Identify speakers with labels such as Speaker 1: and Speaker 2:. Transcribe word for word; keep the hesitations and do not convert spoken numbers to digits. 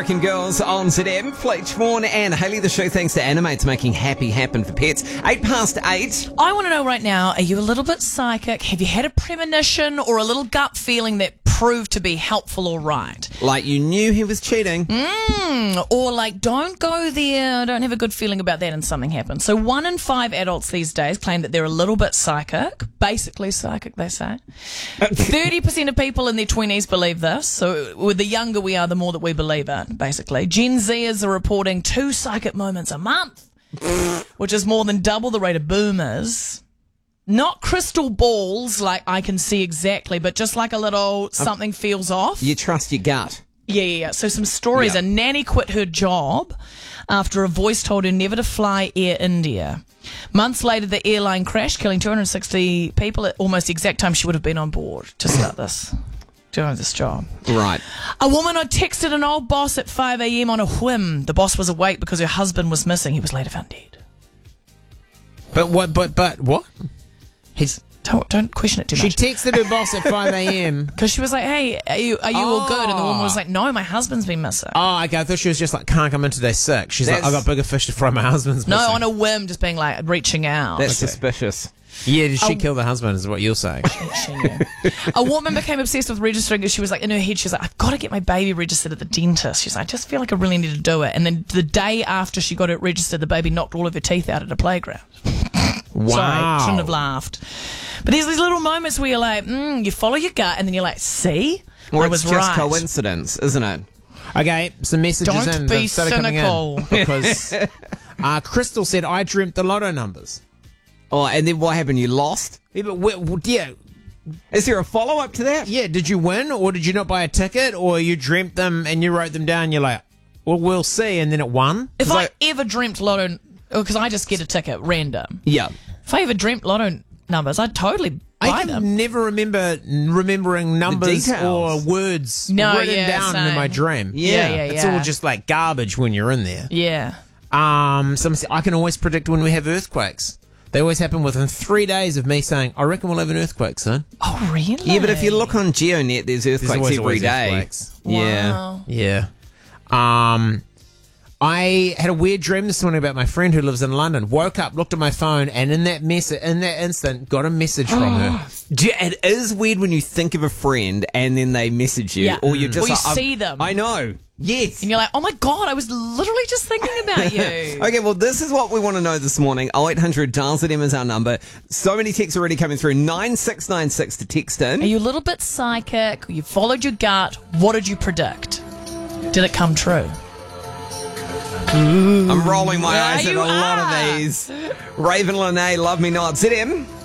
Speaker 1: American Girls on Z M. Fleetch Vaughan and Hayley, the show thanks to Animates, making happy happen for pets. Eight past eight.
Speaker 2: I want to know right now, are you a little bit psychic? Have you had a premonition or a little gut feeling that proved to be helpful or right?
Speaker 1: Like you knew he was cheating.
Speaker 2: Mm, or like, don't go there, I don't have a good feeling about that, and something happened. So one in five adults these days claim that they're a little bit psychic. Basically psychic, they say. thirty percent of people in their twenties believe this. So the younger we are, the more that we believe it, basically. Gen Zers are reporting two psychic moments a month, which is more than double the rate of boomers. Not crystal balls, like I can see exactly, but just like a little something feels off.
Speaker 1: You trust your gut.
Speaker 2: Yeah, yeah, yeah. So some stories.
Speaker 1: Yeah.
Speaker 2: A nanny quit her job after a voice told her never to fly Air India. Months later, the airline crashed, killing two hundred sixty people at almost the exact time she would have been on board to start this, doing this job.
Speaker 1: Right.
Speaker 2: A woman had texted an old boss at five a.m. on a whim. The boss was awake because her husband was missing. He was later found dead.
Speaker 3: But what? But but what?
Speaker 2: He's don't, don't question it too
Speaker 3: She
Speaker 2: much.
Speaker 3: texted her boss at five a.m.
Speaker 2: Because she was like, "Hey, are you are you all good?" And the woman was like, "No, my husband's been missing."
Speaker 3: Oh, okay. I thought she was just like, can't come in today sick. She's
Speaker 1: That's-
Speaker 3: like, I got bigger fish to fry. My husband's
Speaker 2: No,
Speaker 3: missing.
Speaker 2: on a whim, just being like reaching out.
Speaker 1: That's suspicious.
Speaker 3: Yeah, did she
Speaker 2: Oh.
Speaker 3: kill the husband is what you're saying.
Speaker 2: She knew. A woman became obsessed with registering because she was like, in her head, she was like, I've got to get my baby registered at the dentist. She's like, I just feel like I really need to do it. And then the day after she got it registered, the baby knocked all of her teeth out at a playground.
Speaker 3: Wow.
Speaker 2: Sorry, shouldn't have laughed. But there's these little moments where you're like, mm, you follow your gut, and then you're like, see?
Speaker 1: Or
Speaker 2: I
Speaker 1: it's
Speaker 2: was
Speaker 1: just
Speaker 2: right.
Speaker 1: coincidence, isn't it?
Speaker 3: Okay, some messages
Speaker 2: Don't
Speaker 3: in.
Speaker 2: be
Speaker 3: They've started coming in
Speaker 2: cynical.
Speaker 3: because uh, Crystal said, I dreamt the lotto numbers.
Speaker 1: Oh, and then what happened? You lost?
Speaker 3: Yeah, but we- well, yeah,
Speaker 1: Is there a follow-up to that?
Speaker 3: yeah, did you win or did you not buy a ticket or you dreamt them and you wrote them down? You're like, well, we'll see, and then it won.
Speaker 2: If
Speaker 1: 'Cause
Speaker 2: I,
Speaker 1: I-
Speaker 2: ever dreamt lotto, because I just get a ticket random.
Speaker 1: Yeah.
Speaker 2: If I ever dreamt lotto numbers, I'd totally buy
Speaker 3: I can
Speaker 2: them.
Speaker 3: never remember remembering numbers or
Speaker 1: details.
Speaker 3: words
Speaker 2: No,
Speaker 3: written
Speaker 2: yeah,
Speaker 3: down
Speaker 2: same.
Speaker 3: in my dream.
Speaker 1: Yeah.
Speaker 2: Yeah, yeah,
Speaker 3: It's
Speaker 2: yeah.
Speaker 3: all just like garbage when you're in there.
Speaker 2: Yeah.
Speaker 3: Um, some I can always predict when we have earthquakes. They always happen within three days of me saying, I reckon we'll have an earthquake soon.
Speaker 2: Oh, really?
Speaker 1: Yeah, but if you look on GeoNet, there's earthquakes
Speaker 3: always-
Speaker 1: every
Speaker 3: always
Speaker 1: day.
Speaker 3: earthquakes.
Speaker 1: Yeah.
Speaker 2: Wow.
Speaker 3: Yeah. Um, I had a weird dream this morning about my friend who lives in London. Woke up, looked at my phone, and in that mess- in that instant, got a message from her.
Speaker 1: Do you- It is weird when you think of a friend and then they message you,
Speaker 2: Yeah.
Speaker 1: or you just
Speaker 2: Or you
Speaker 1: like, I'm-
Speaker 2: see them.
Speaker 1: I know. Yes.
Speaker 2: And you're like, oh my God, I was literally just thinking about you.
Speaker 1: Okay, well, this is what we want to know this morning. oh eight hundred dial Z M is our number. So many texts already coming through. nine six nine six to text in.
Speaker 2: Are you a little bit psychic? You followed your gut. What did you predict? Did it come true?
Speaker 1: I'm rolling my
Speaker 2: Yeah,
Speaker 1: eyes at a
Speaker 2: you
Speaker 1: lot
Speaker 2: are.
Speaker 1: of these. Raven Lene, Love Me Not. Z M.